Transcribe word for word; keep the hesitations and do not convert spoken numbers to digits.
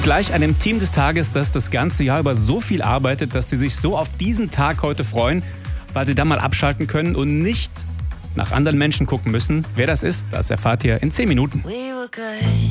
gleich einem Team des Tages, das das ganze Jahr über so viel arbeitet, dass sie sich so auf diesen Tag heute freuen, weil sie dann mal abschalten können und nicht nach anderen Menschen gucken müssen. Wer das ist, das erfahrt ihr in zehn Minuten.